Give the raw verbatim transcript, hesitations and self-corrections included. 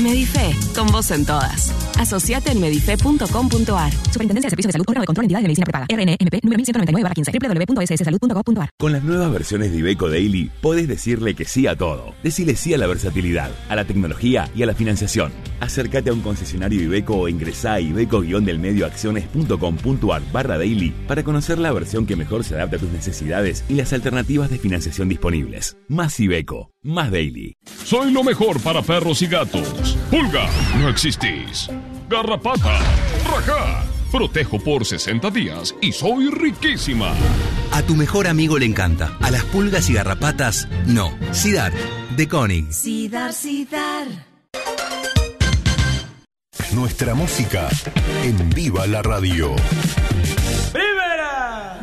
Medife, con vos en todas. Asociate en medife punto com punto ar. Superintendencia de Servicios de Salud, órgano de control de entidades de medicina prepaga. R N M P número mil ciento noventa y nueve barra quince. doble u doble u doble u punto s s salud punto gov punto ar. Con las nuevas versiones de Iveco Daily, podés decirle que sí a todo. Decile sí a la versatilidad, a la tecnología y a la financiación. Acércate a un concesionario Iveco o ingresá a iveco-delmedioacciones.com.ar barra daily para conocer la versión que mejor se adapta a tus necesidades y las alternativas de financiación disponibles. Más Iveco, más Daily. Soy lo mejor para perros y gatos. Pulga, no existís. Garrapata, rajá. Protejo por sesenta días y soy riquísima. A tu mejor amigo le encanta. A las pulgas y garrapatas, no. Sidar, de Koenig. Sidar, Sidar. Nuestra música en Viva la Radio.